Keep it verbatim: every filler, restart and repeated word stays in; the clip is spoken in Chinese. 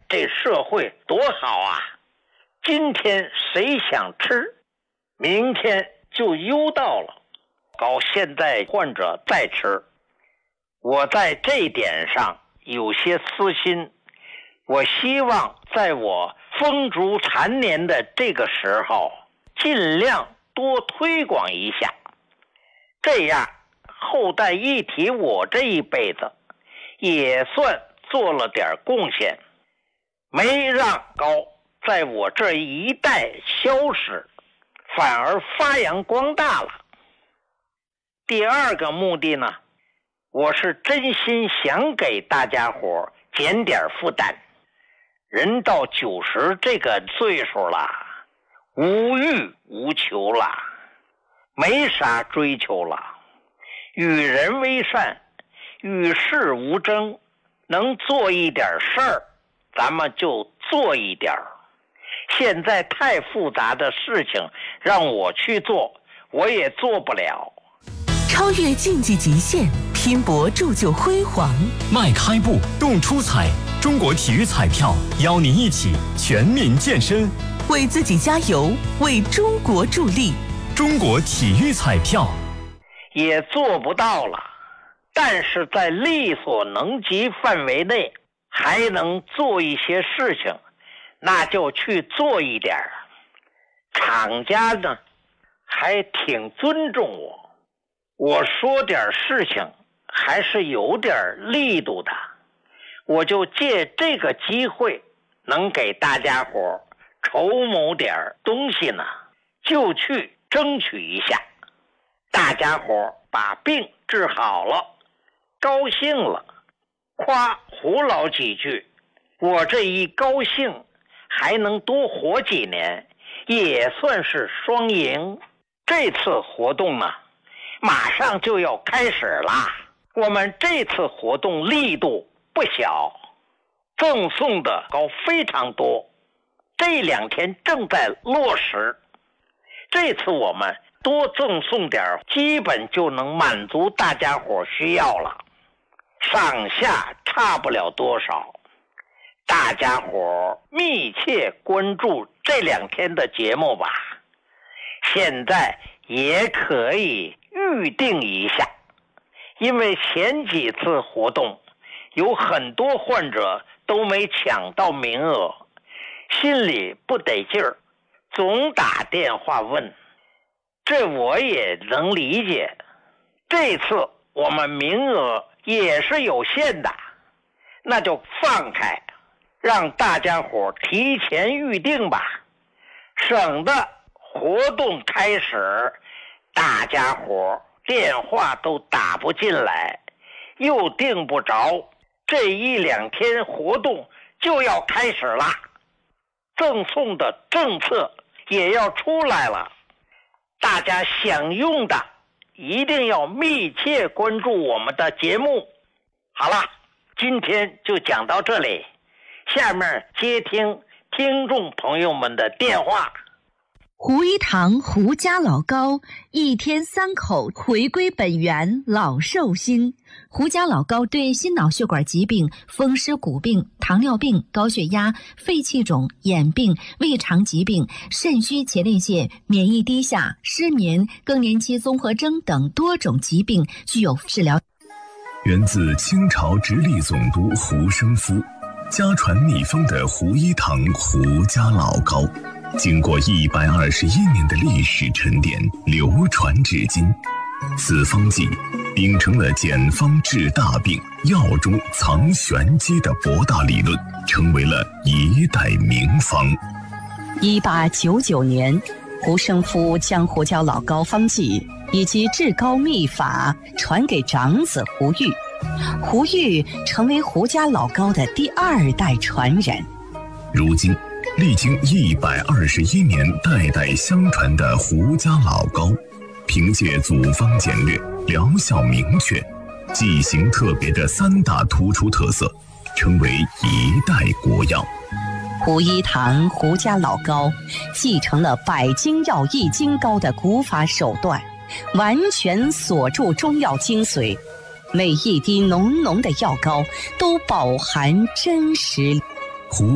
这社会多好啊！今天谁想吃，明天就邮到了，搞现在患者再吃。我在这一点上有些私心，我希望在我风烛残年的这个时候，尽量多推广一下，这样后代一提我这一辈子，也算做了点贡献，没让高在我这一代消失，反而发扬光大了。第二个目的呢，我是真心想给大家伙减点负担。人到九十这个岁数了，无欲无求了，没啥追求了，与人为善，与世无争，能做一点事儿，咱们就做一点。现在太复杂的事情让我去做，我也做不了。 超越竞技极限，拼搏铸就辉煌。 迈开步，动出彩！中国体育彩票邀你一起全民健身， 为自己加油，为中国助力。 中国体育彩票也做不到了，但是在力所能及范围内，还能做一些事情，那就去做一点。厂家呢，还挺尊重我，我说点事情还是有点力度的，我就借这个机会能给大家伙筹谋点东西呢，就去争取一下。大家伙把病治好了，高兴了，夸胡老几句，我这一高兴还能多活几年，也算是双赢。这次活动呢，马上就要开始啦。我们这次活动力度不小，赠送的高非常多，这两天正在落实。这次我们多赠送点，基本就能满足大家伙需要了，上下差不了多少。大家伙密切关注这两天的节目吧，现在也可以预定一下，因为前几次活动有很多患者都没抢到名额，心里不得劲儿，总打电话问，这我也能理解。这次我们名额也是有限的，那就放开，让大家伙提前预定吧，省得活动开始大家伙电话都打不进来，又订不着，这一两天活动就要开始了，赠送的政策也要出来了，大家想用的一定要密切关注我们的节目。好了，今天就讲到这里，下面接听听众朋友们的电话。 胡一堂胡家老高，一天三口回归本源，老寿星。胡家老高对心脑血管疾病、风湿骨病、糖尿病、高血压、肺气肿、眼病、胃肠疾病、肾虚前列腺、免疫低下、失眠、更年期综合征等多种疾病具有治疗。 源自清朝直隶总督胡生夫，家传秘方的胡一堂胡家老高，经过一百二十一年的历史沉淀，流传至今。此方剂秉承了简方治大病、药中藏玄机的博大理论，成为了一代名方。 一八九九年，胡生夫将胡家老高方剂以及治高秘法传给长子胡玉，胡玉成为胡家老高的第二代传人。 如今历经一百二十一年代代相传的胡家老高，凭借组方简略、疗效明确、剂型特别的三大突出特色，成为一代国药。 胡一堂胡家老高继承了百金药易筋膏的古法手段，完全锁住中药精髓，每一滴浓浓的药膏都饱含真实。 胡